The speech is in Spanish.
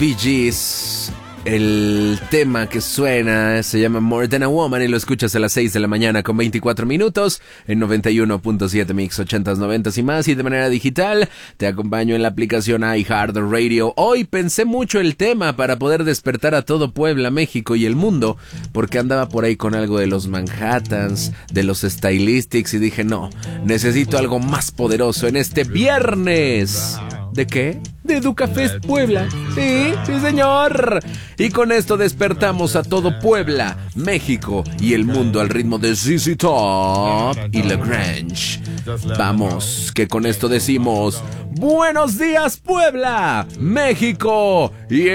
Bee Gees. El tema que suena se llama More Than a Woman y lo escuchas a las 6 de la mañana con 24 minutos en 91.7 Mix 80s, 90s y más, y de manera digital te acompaño en la aplicación iHeartRadio. Hoy pensé mucho el tema para poder despertar a todo Puebla, México y el mundo, porque andaba por ahí con algo de los Manhattans, de los Stylistics, y dije no, necesito algo más poderoso en este viernes. ¿De qué? De Educafest Puebla. Sí, sí señor. Y con esto despertamos a todo Puebla, México y el mundo al ritmo de ZZ Top y Lagrange. Vamos, que con esto decimos: buenos días Puebla, México y